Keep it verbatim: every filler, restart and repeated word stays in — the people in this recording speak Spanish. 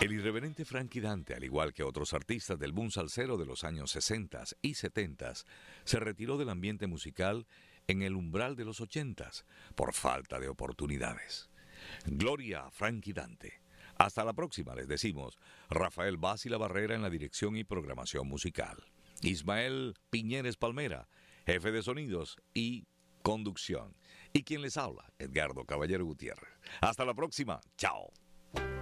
El irreverente Frankie Dante, al igual que otros artistas del boom salsero de los años sesenta y setenta, se retiró del ambiente musical en el umbral de los ochenta por falta de oportunidades. Gloria a Frankie Dante. Hasta la próxima, les decimos. Rafael Vaz y la Barrera en la dirección y programación musical. Ismael Piñeres Palmera, jefe de sonidos y conducción. Y quien les habla, Edgardo Caballero Gutiérrez. Hasta la próxima. Chao.